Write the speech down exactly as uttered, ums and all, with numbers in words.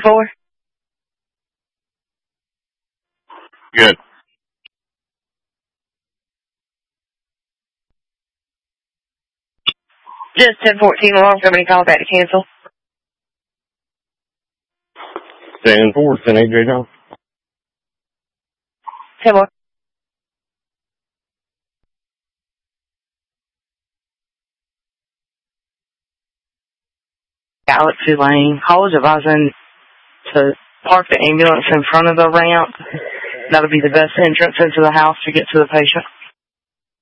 four? Good. Just ten fourteen along. Somebody call back to cancel. ten four, ten eight, J. John. ten more. Galaxy Lane. I was advising to park the ambulance in front of the ramp. That'll be the best entrance into the house to get to the patient.